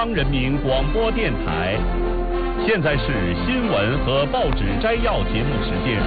央人民广播电台，现在是新闻和报纸摘要节目时间。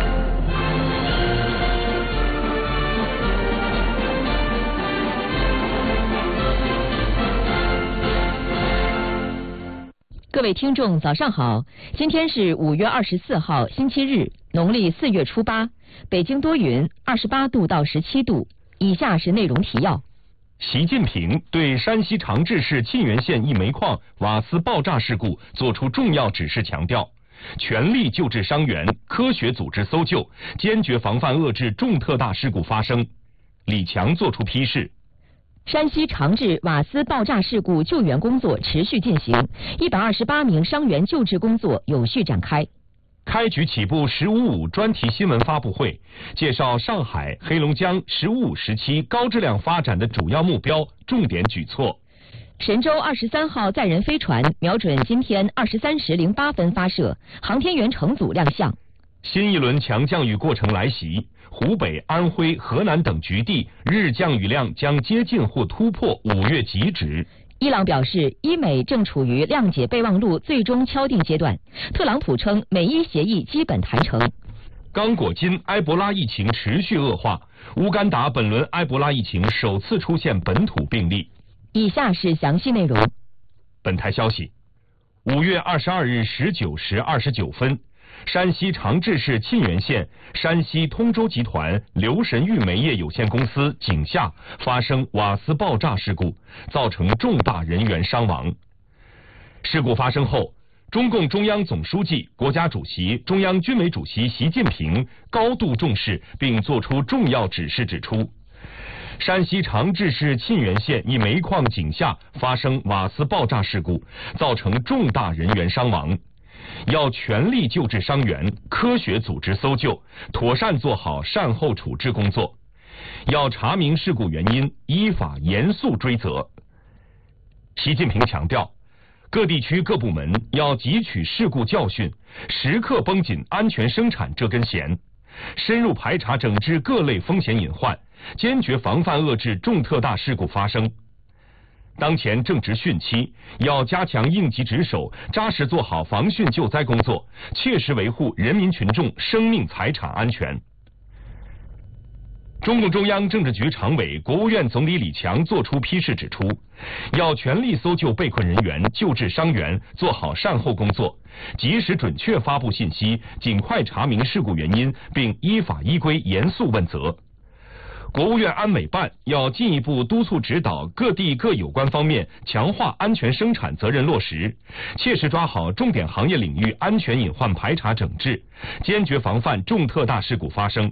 各位听众，早上好！今天是5月24号，星期日，农历4月初8，北京多云，28度到17度。以下是内容提要。 习近平对山西长治市沁源县一煤矿瓦斯爆炸事故作出重要指示，强调全力救治伤员，科学组织搜救，坚决防范遏制重特大事故发生。李强作出批示。 山西长治瓦斯爆炸事故救援工作持续进行，128名伤员救治工作有序展开。 开局起步“15.5”专题新闻发布会，介绍上海、黑龙江“15.5”时期高质量发展的主要目标、重点举措。 神舟23号载人飞船瞄准今天23时08分发射，航天员乘组亮相。 新一轮强降雨过程来袭，湖北、安徽、河南等局地日降雨量将接近或突破5月极值。 伊朗表示，伊美正处于谅解备忘录最终敲定阶段。特朗普称，美伊协议基本谈成。 刚果金埃博拉疫情持续恶化，乌干达本轮埃博拉疫情首次出现本土病例。 以下是详细内容。 本台消息，5月22日19时29分。山西长治市沁源县山西通州集团留神域煤业有限公司井下发生瓦斯爆炸事故，造成重大人员伤亡。事故发生后，中共中央总书记、国家主席、中央军委主席习近平高度重视，并作出重要指示，指出山西长治市沁源县一煤矿井下发生瓦斯爆炸事故，造成重大人员伤亡。要全力救治伤员，科学组织搜救，妥善做好善后处置工作。要查明事故原因，依法严肃追责。习近平强调，各地区各部门要汲取事故教训，时刻绷紧安全生产这根弦，深入排查整治各类风险隐患，坚决防范遏制重特大事故发生。当前正值汛期，要加强应急值守，扎实做好防汛救灾工作，切实维护人民群众生命财产安全。中共中央政治局常委、国务院总理李强作出批示，指出，要全力搜救被困人员，救治伤员，做好善后工作，及时准确发布信息，尽快查明事故原因，并依法依规严肃问责。国务院安美办要进一步督促指导各地各有关方面强化安全生产责任落实，切实抓好重点行业领域安全隐患排查整治，坚决防范重特大事故发生。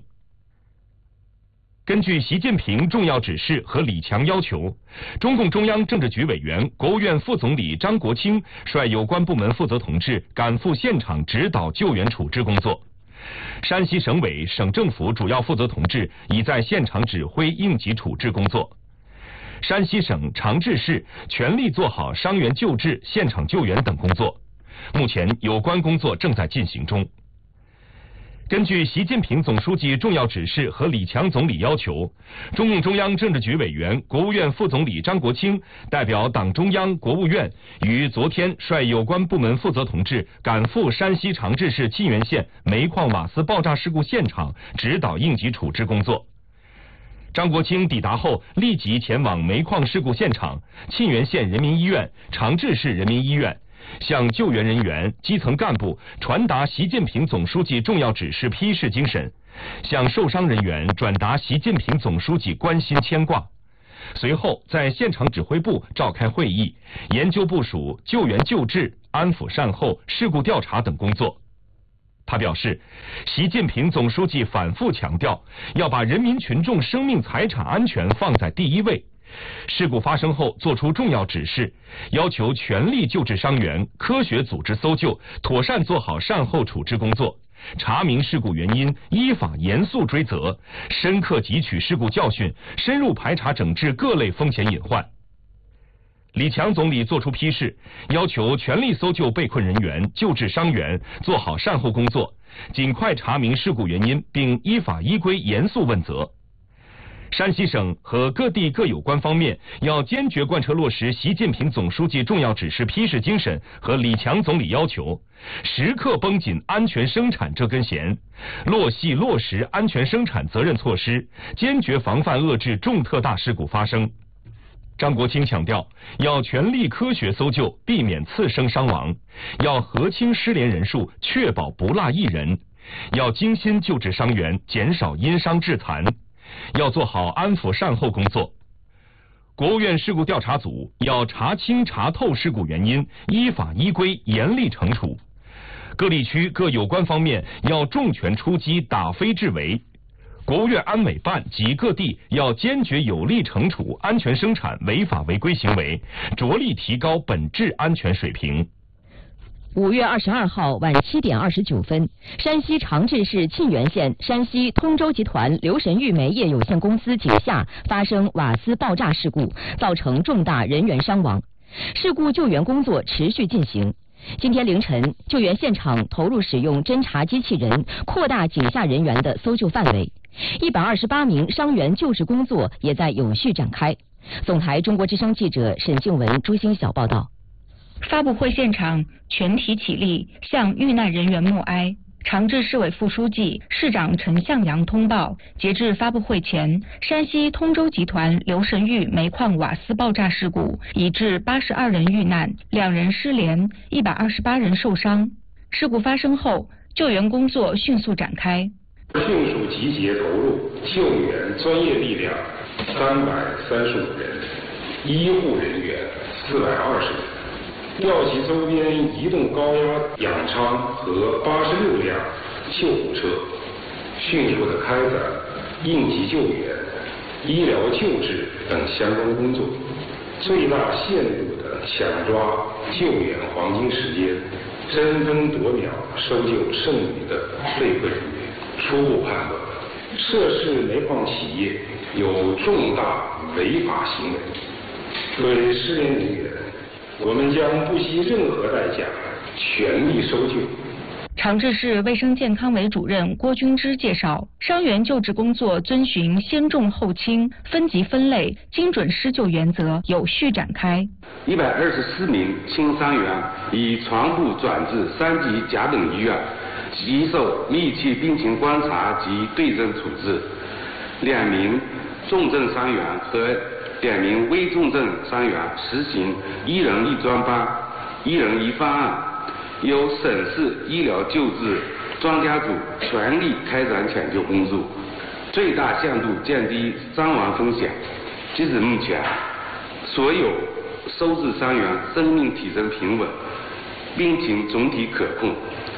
根据习近平重要指示和李强要求，中共中央政治局委员、国务院副总理张国清率有关部门负责同志赶赴现场指导救援处置工作。山西省委、省政府主要负责同志已在现场指挥应急处置工作。山西省长治市全力做好伤员救治、现场救援等工作，目前有关工作正在进行中。根据习近平总书记重要指示和李强总理要求，中共中央政治局委员、国务院副总理张国清代表党中央、国务院于昨天率有关部门负责同志赶赴山西长治市沁源县煤矿瓦斯爆炸事故现场，指导应急处置工作。张国清抵达后，立即前往煤矿事故现场、沁源县人民医院、长治市人民医院，向救援人员、基层干部传达习近平总书记重要指示批示精神，向受伤人员转达习近平总书记关心牵挂。随后在现场指挥部召开会议，研究部署救援救治、安抚善后、事故调查等工作。他表示，习近平总书记反复强调，要把人民群众生命财产安全放在第一位。事故发生后作出重要指示，要求全力救治伤员，科学组织搜救，妥善做好善后处置工作，查明事故原因，依法严肃追责，深刻汲取事故教训，深入排查整治各类风险隐患。李强总理作出批示，要求全力搜救被困人员，救治伤员，做好善后工作，尽快查明事故原因，并依法依规严肃问责。 山西省和各地各有关方面要坚决贯彻落实习近平总书记重要指示批示精神和李强总理要求，时刻绷紧安全生产这根弦，落细落实安全生产责任措施，坚决防范遏制重特大事故发生。张国清强调，要全力科学搜救，避免次生伤亡，要核清失联人数，确保不落一人，要精心救治伤员，减少因伤致残，要做好安抚善后工作。国务院事故调查组要查清查透事故原因，依法依规严厉惩处。各地区各有关方面要重拳出击，打非治违。国务院安委办及各地要坚决有力惩处安全生产违法违规行为，着力提高本质安全水平。 5月22号晚7点29分，山西长治市沁源县山西通州集团刘神玉煤业有限公司井下发生瓦斯爆炸事故，造成重大人员伤亡。事故救援工作持续进行。今天凌晨，救援现场投入使用侦察机器人，扩大井下人员的搜救范围。128名伤员救治工作也在有序展开。总台中国之声记者沈静文、朱星晓报道。 发布会现场全体起立，向遇难人员默哀。长治市委副书记、市长陈向阳通报，截至发布会前，山西通州集团刘神玉煤矿瓦斯爆炸事故已致82人遇难，2人失联，128人受伤。事故发生后，救援工作迅速展开， 迅速集结投入救援专业力量335人，医护人员420人。调集周边移动高压氧舱和86辆救护车，迅速地开展应急救援、医疗救治等相关工作，最大限度地抢抓救援黄金时间，争分夺秒搜救剩余的被困人员。初步判断，涉事煤矿企业有重大违法行为，对失联人员，我们将不惜任何代价全力搜救。 长治市卫生健康委主任郭军之介绍，伤员救治工作遵循先重后轻、分级分类、精准施救原则，有序展开。 124名轻伤员已全部转至3级甲等医院，接受密切病情观察及对症处置。2名重症伤员和2名危重症伤员实行1人1专班、1人1方案，由省市医疗救治专家组全力开展抢救工作，最大限度降低伤亡风险。截至目前，所有收治伤员生命体征平稳，病情总体可控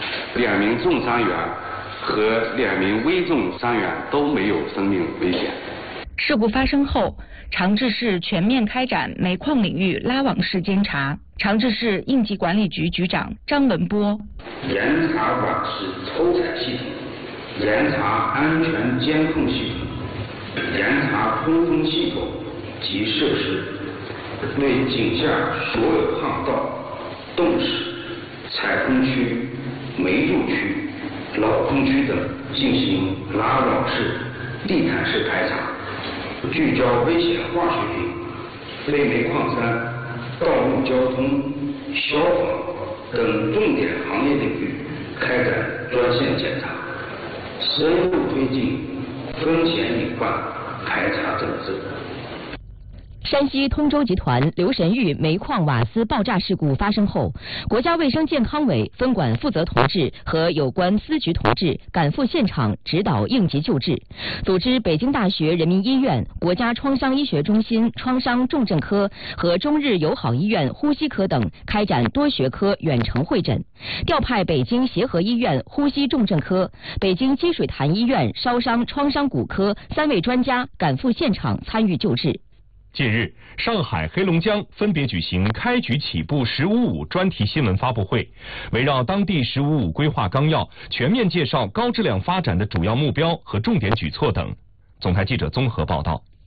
，2名重伤员和2名危重伤员都没有生命危险。 事故发生后，长治市全面开展煤矿领域拉网式监察。长治市应急管理局局长张文波： 严查网式抽采系统，严查安全监控系统，严查通风系统及设施，对井下所有巷道、洞室、采空区、煤入区、老空区等进行拉网式、地毯式排查，聚焦危险化学品、非煤矿山、道路交通、消防等重点行业领域开展专项检查，深入推进风险隐患排查整治。 山西通州集团刘神玉煤矿瓦斯爆炸事故发生后，国家卫生健康委分管负责同志和有关司局同志赶赴现场指导应急救治，组织北京大学人民医院、国家创伤医学中心创伤重症科和中日友好医院呼吸科等开展多学科远程会诊，调派北京协和医院呼吸重症科、北京积水潭医院烧伤创伤骨科3位专家赶赴现场参与救治。 近日，上海、黑龙江分别举行开局起步“十五五”专题新闻发布会，围绕当地“十五五”规划纲要，全面介绍高质量发展的主要目标和重点举措等。总台记者综合报道。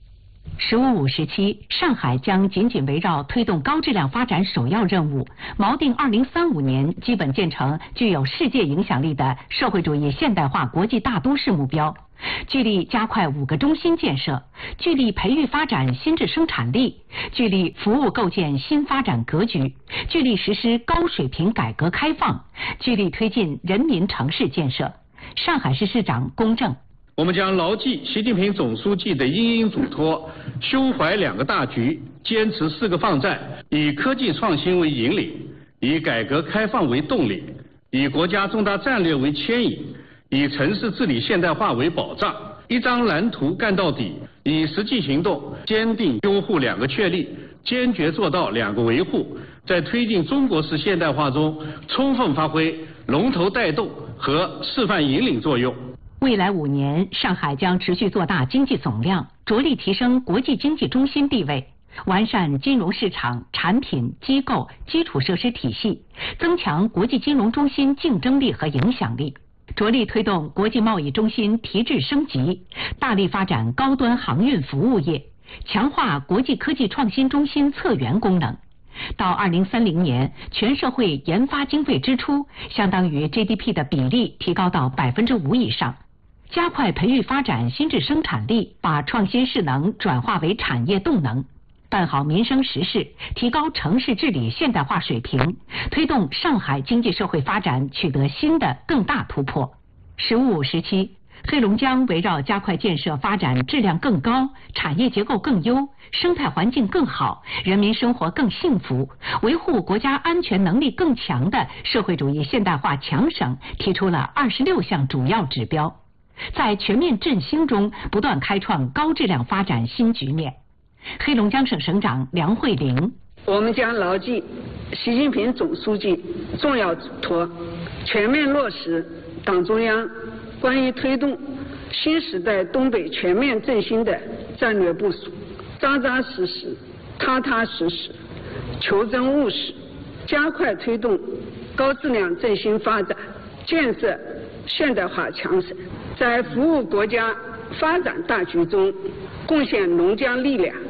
15.57，上海将紧紧围绕推动高质量发展首要任务，锚定2035年基本建成具有世界影响力的社会主义现代化国际大都市目标，聚力加快5个中心建设，聚力培育发展新质生产力，聚力服务构建新发展格局，聚力实施高水平改革开放，聚力推进人民城市建设。上海市市长龚正。 我们将牢记习近平总书记的殷殷嘱托，胸怀2个大局，坚持4个放战，以科技创新为引领，以改革开放为动力，以国家重大战略为牵引，以城市治理现代化为保障，一张蓝图干到底，以实际行动坚定拥护2个确立，坚决做到2个维护，在推进中国式现代化中充分发挥龙头带动和示范引领作用。 未来5年，上海将持续做大经济总量，着力提升国际经济中心地位，完善金融市场、产品、机构、基础设施体系，增强国际金融中心竞争力和影响力，着力推动国际贸易中心提质升级，大力发展高端航运服务业，强化国际科技创新中心策源功能。到2030年，全社会研发经费支出相当于 GDP 的比例提高到5%以上。加快培育发展新质生产力，把创新势能转化为产业动能，办好民生实事，提高城市治理现代化水平，推动上海经济社会发展取得新的更大突破。15.57，黑龙江围绕加快建设发展质量更高、产业结构更优、生态环境更好、人民生活更幸福，维护国家安全能力更强的社会主义现代化强省提出了26项主要指标，在全面振兴中不断开创高质量发展新局面。黑龙江省省长梁慧玲： 我们将牢记习近平总书记重要嘱托，全面落实党中央关于推动新时代东北全面振兴的战略部署，扎扎实实、踏踏实实、求真务实，加快推动高质量振兴发展，建设现代化强省，在服务国家发展大局中贡献龙江力量。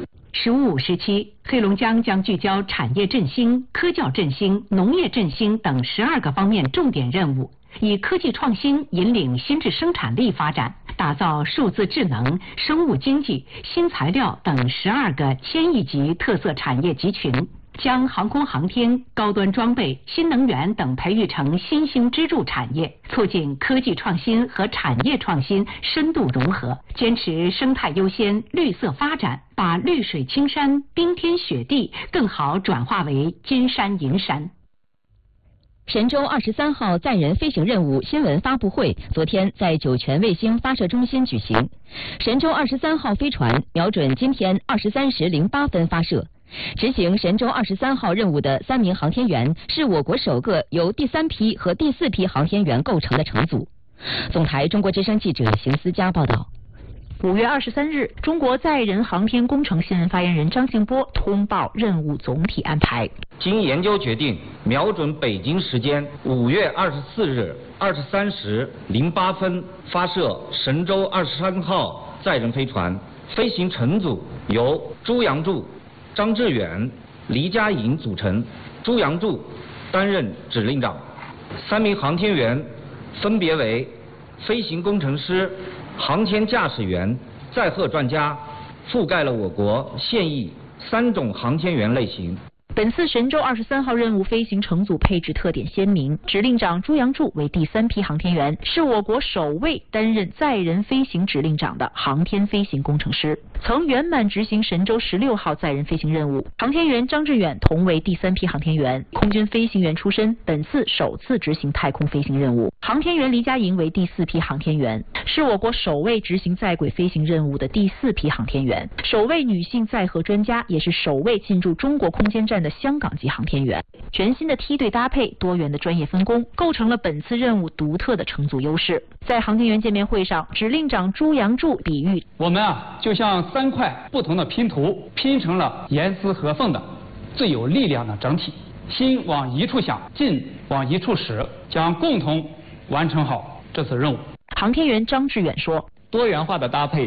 15.57，黑龙江将聚焦产业振兴、科教振兴、农业振兴等12个方面重点任务，以科技创新引领新质生产力发展，打造数字智能、生物经济、新材料等12个千亿级特色产业集群，将航空航天、高端装备、新能源等培育成新兴支柱产业，促进科技创新和产业创新深度融合，坚持生态优先、绿色发展，把绿水青山、冰天雪地更好转化为金山银山。 神舟23号载人飞行任务新闻发布会昨天在酒泉卫星发射中心举行。神舟23号飞船瞄准今天23时08分发射。执行神舟23号任务的3名航天员是我国首个由第3批和第4批航天员构成的乘组。总台中国之声记者邢思佳报道。 5月23日，中国载人航天工程新闻发言人张兴波通报任务总体安排。 经研究决定，瞄准北京时间5月24日23时08分发射神舟23号载人飞船，飞行乘组由朱杨柱、张志远、黎佳颖组成，朱杨柱担任指令长，3名航天员分别为飞行工程师、航天驾驶员、载荷专家，覆盖了我国现役3种航天员类型。 本次神舟23号任务飞行乘组配置特点鲜明，指令长朱杨柱为第3批航天员，是我国首位担任载人飞行指令长的航天飞行工程师，曾圆满执行神舟16号载人飞行任务。航天员张志远同为第3批航天员，空军飞行员出身，本次首次执行太空飞行任务。航天员黎佳颖为第4批航天员，是我国首位执行在轨飞行任务的第4批航天员，首位女性载荷专家，也是首位进驻中国空间站的香港籍航天员。全新的梯队搭配、多元的专业分工，构成了本次任务独特的乘组优势。在航天员见面会上，指令长朱杨柱比喻： 我们就像3块不同的拼图，拼成了严丝合缝的最有力量的整体。心往一处想，劲往一处使，将共同完成好这次任务。 航天员张志远说： 多元化的搭配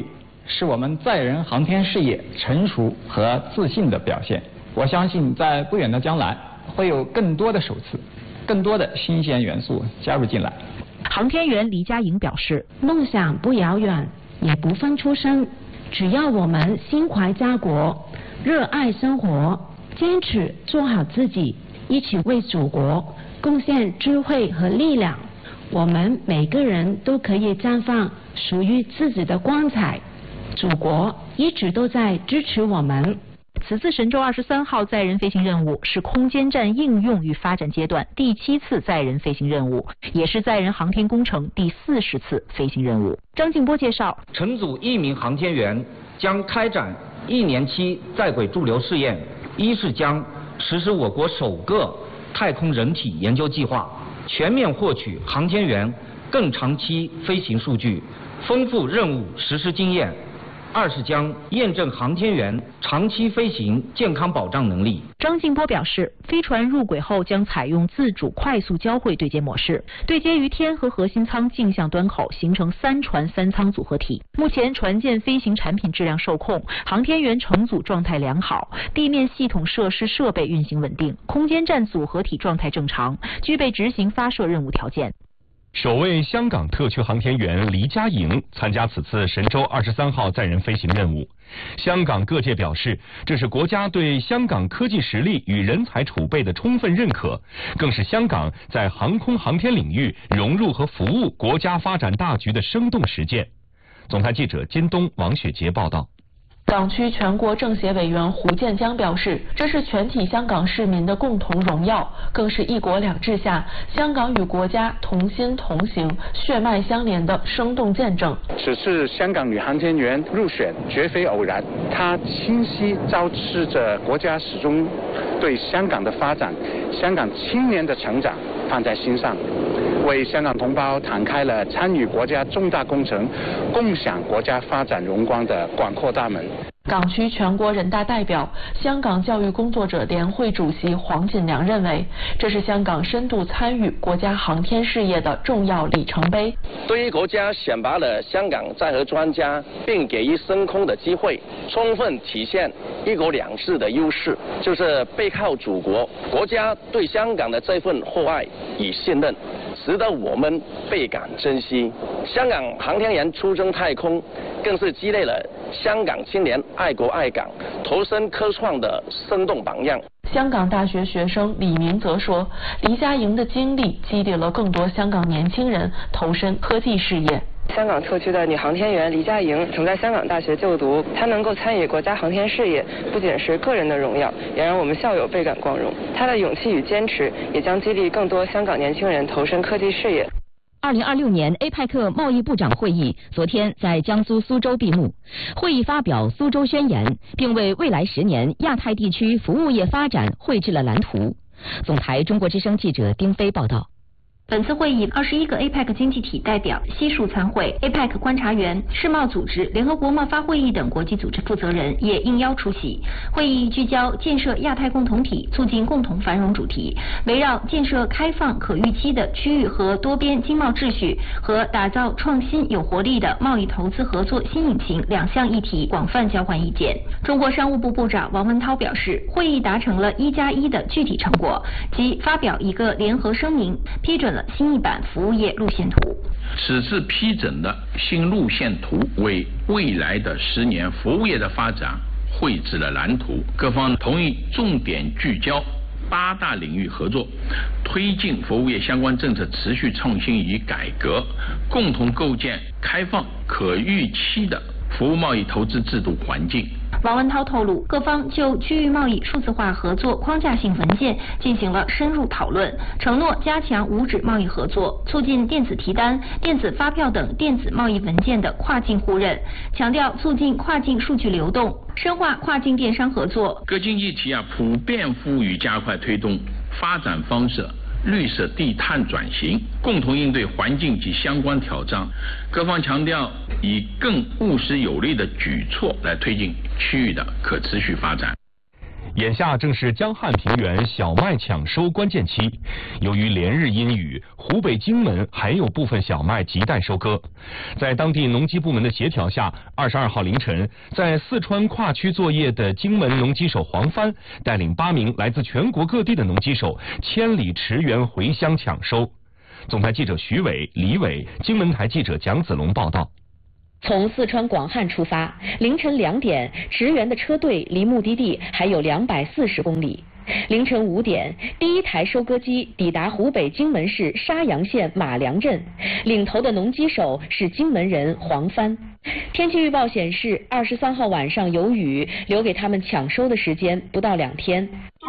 是我们载人航天事业成熟和自信的表现。我相信在不远的将来，会有更多的首次，更多的新鲜元素加入进来。 航天员黎佳莹表示， 梦想不遥远，也不分出身，只要我们心怀家国，热爱生活，坚持做好自己，一起为祖国贡献智慧和力量，我们每个人都可以绽放属于自己的光彩。祖国一直都在支持我们。 此次神舟23号载人飞行任务是空间站应用与发展阶段第7次载人飞行任务，也是载人航天工程第40次飞行任务。张静波介绍， 乘组1名航天员将开展1年期在轨驻留试验，一是将实施我国首个太空人体研究计划，全面获取航天员更长期飞行数据，丰富任务实施经验；二是将验证航天员长期飞行健康保障能力。 张静波表示，飞船入轨后将采用自主快速交会对接模式，对接于天和核心舱径向端口，形成3船3舱组合体。目前船舰飞行产品质量受控，航天员乘组状态良好，地面系统设施设备运行稳定，空间站组合体状态正常，具备执行发射任务条件。 首位香港特区航天员黎佳莹参加此次神舟23号载人飞行任务。香港各界表示，这是国家对香港科技实力与人才储备的充分认可，更是香港在航空航天领域融入和服务国家发展大局的生动实践。总台记者金东、王雪杰报道。 港区全国政协委员胡建江表示，这是全体香港市民的共同荣耀，更是一国两制下香港与国家同心同行、血脉相连的生动见证。 此次香港女航天员入选绝非偶然，她清晰昭示着国家始终对香港的发展、香港青年的成长放在心上，为香港同胞敞开了参与国家重大工程、共享国家发展荣光的广阔大门。 港区全国人大代表、香港教育工作者联会主席黄锦良认为，这是香港深度参与国家航天事业的重要里程碑。 对于国家选拔了香港载荷专家，并给予升空的机会，充分体现一国两制的优势，就是背靠祖国，国家对香港的这份厚爱与信任，值得我们倍感珍惜。香港航天员出征太空，更是积累了香港青年爱国爱港、投身科创的生动榜样。 香港大学学生李明则说，黎佳莹的经历激励了更多香港年轻人投身科技事业。 香港特区的女航天员黎佳莹曾在香港大学就读，她能够参与国家航天事业，不仅是个人的荣耀，也让我们校友倍感光荣。她的勇气与坚持，也将激励更多香港年轻人投身科技事业。 2026年 APEC 贸易部长会议昨天在江苏苏州闭幕，会议发表苏州宣言，并为未来10年亚太地区服务业发展绘制了蓝图。总台中国之声记者丁飞报道。 本次会议，21个 APEC 经济体代表悉数参会 ，APEC 观察员、世贸组织、联合国贸发会议等国际组织负责人也应邀出席。会议聚焦建设亚太共同体、促进共同繁荣主题，围绕建设开放可预期的区域和多边经贸秩序和打造创新有活力的贸易投资合作新引擎2项议题广泛交换意见。中国商务部部长王文涛表示，会议达成了1+1的具体成果，即发表一个联合声明，批准了新一版服务业路线图。 此次批准的新路线图为未来的10年服务业的发展绘制了蓝图，各方同意重点聚焦8大领域合作，推进服务业相关政策持续创新与改革，共同构建开放可预期的服务贸易投资制度环境。 王文涛透露，各方就区域贸易数字化合作框架性文件进行了深入讨论，承诺加强无纸贸易合作，促进电子提单、电子发票等电子贸易文件的跨境互认，强调促进跨境数据流动，深化跨境电商合作。 各经济体普遍呼吁加快推动发展方式绿色低碳转型，共同应对环境及相关挑战。各方强调以更务实有力的举措来推进区域的可持续发展。 眼下正是江汉平原小麦抢收关键期，由于连日阴雨，湖北荆门还有部分小麦亟待收割。在当地农机部门的协调下，22号凌晨，在四川跨区作业的荆门农机手黄帆带领8名来自全国各地的农机手千里驰援回乡抢收。总台记者徐伟、李伟，荆门台记者蒋子龙报道。 从四川广汉出发，凌晨2点，驰援的车队离目的地还有240公里。凌晨5点，第一台收割机抵达湖北荆门市沙阳县马良镇，领头的农机手是荆门人黄帆。天气预报显示，23号晚上有雨，留给他们抢收的时间不到2天。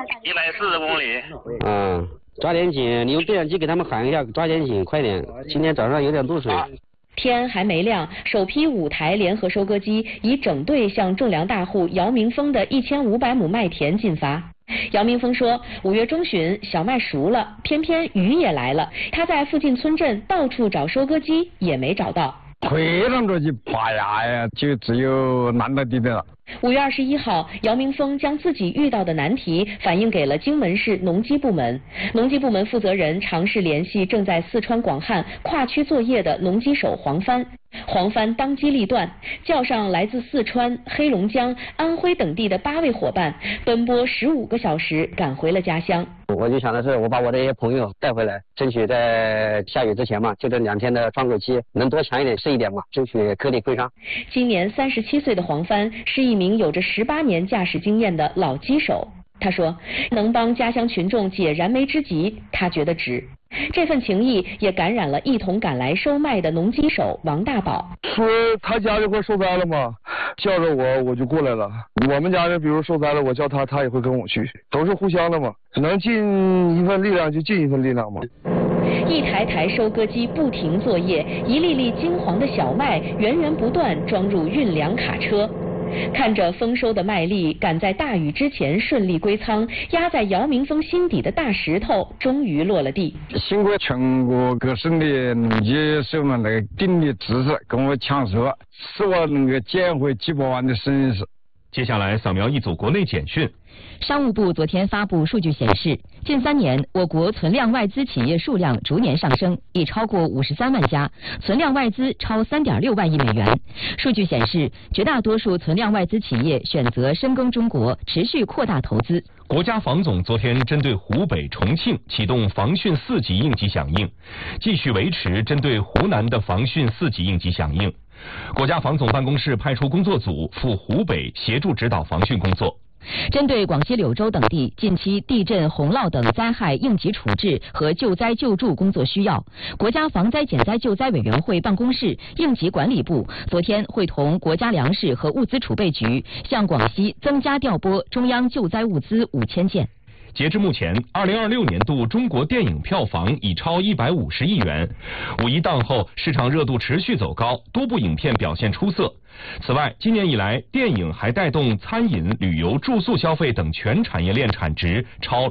140公里。抓点紧，你用对讲机给他们喊一下，抓点紧，快点。今天早上有点露水。 天还没亮，首批5台联合收割机以整队向种粮大户姚明峰的1500亩麦田进发。姚明峰说，5月中旬小麦熟了，偏偏雨也来了，他在附近村镇到处找收割机也没找到。 推上着去拔呀，就只有难到地的了。 5月21号，姚明峰将自己遇到的难题反映给了荆门市农机部门。农机部门负责人尝试联系正在四川广汉跨区作业的农机手黄帆。黄帆当机立断，叫上来自四川、黑龙江、安徽等地的8位伙伴，奔波15个小时赶回了家乡。 我就想的是，我把我的一些朋友带回来，争取在下雨之前嘛，就这2天的窗口期，能多抢一点是一点嘛，争取颗粒归商。 今年37岁的黄帆是一名有着18年驾驶经验的老机手。他说，能帮家乡群众解燃眉之急，他觉得值。这份情谊也感染了一同赶来收麦的农机手王大宝。 说他家这块受灾了嘛，叫着我就过来了。我们家人比如受灾了，我叫他，他也会跟我去，都是互相的嘛，能尽一份力量就尽一份力量嘛。 一台台收割机不停作业，一粒粒金黄的小麦源源不断装入运粮卡车。看着丰收的麦粒赶在大雨之前顺利归仓，压在姚明峰心底的大石头终于落了地。 经过全国各省的农机手们那个鼎力支持，跟我抢收，使我能够捡回几百万的损失。 接下来扫描一组国内简讯。 商务部昨天发布数据显示，近3年我国存量外资企业数量逐年上升，已超过53万家，存量外资超3.6万亿美元。数据显示，绝大多数存量外资企业选择深耕中国，持续扩大投资。 国家防总昨天针对湖北、重庆启动防汛4级应急响应，继续维持针对湖南的防汛4级应急响应。国家防总办公室派出工作组赴湖北协助指导防汛工作。 针对广西柳州等地近期地震、洪涝等灾害应急处置和救灾救助工作需要，国家防灾减灾救灾委员会办公室应急管理部昨天会同国家粮食和物资储备局向广西增加调拨中央救灾物资5000件。 截至目前，2026年度中国电影票房已超150亿元。5一档后，市场热度持续走高，多部影片表现出色。此外，今年以来，电影还带动餐饮、旅游、住宿消费等全产业链产值超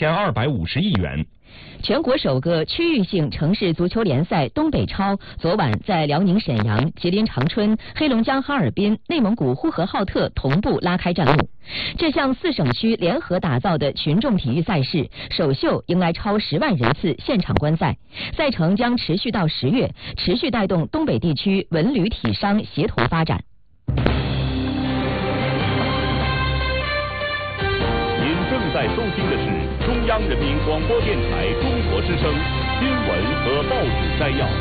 2250亿元。 全国首个区域性城市足球联赛东北超昨晚在辽宁沈阳、吉林长春、黑龙江哈尔滨、内蒙古呼和浩特同步拉开战幕。这项4省区联合打造的群众体育赛事，首秀迎来超10万人次现场观赛，赛程将持续到10月，持续带动东北地区文旅体商协同发展。 您正在收听的是中央人民广播电台中国之声新闻和报纸摘要。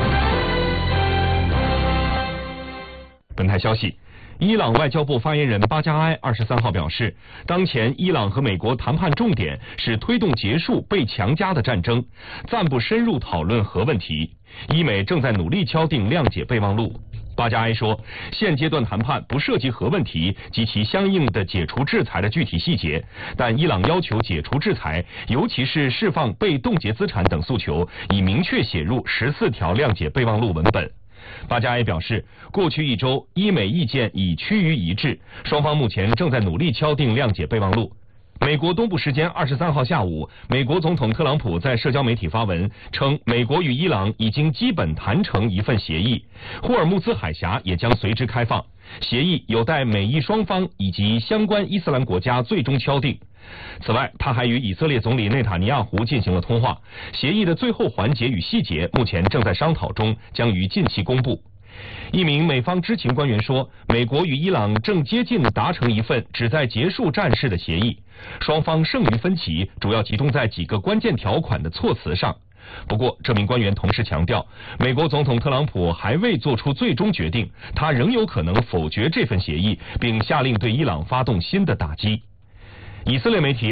本台消息，伊朗外交部发言人巴加埃23号表示，当前伊朗和美国谈判重点是推动结束被强加的战争，暂不深入讨论核问题。伊美正在努力敲定谅解备忘录。巴加埃说，现阶段谈判不涉及核问题及其相应的解除制裁的具体细节，但伊朗要求解除制裁，尤其是释放被冻结资产等诉求，已明确写入14条谅解备忘录文本。巴加埃表示，过去1周，伊美意见已趋于一致，双方目前正在努力敲定谅解备忘录。 美国东部时间23号下午，美国总统特朗普在社交媒体发文称，美国与伊朗已经基本谈成一份协议，霍尔木兹海峡也将随之开放。协议有待美伊双方以及相关伊斯兰国家最终敲定。此外，他还与以色列总理内塔尼亚胡进行了通话，协议的最后环节与细节目前正在商讨中，将于近期公布。一名美方知情官员说，美国与伊朗正接近达成一份旨在结束战事的协议，双方剩余分歧主要集中在几个关键条款的措辞上。不过，这名官员同时强调，美国总统特朗普还未做出最终决定，他仍有可能否决这份协议，并下令对伊朗发动新的打击。以色列媒体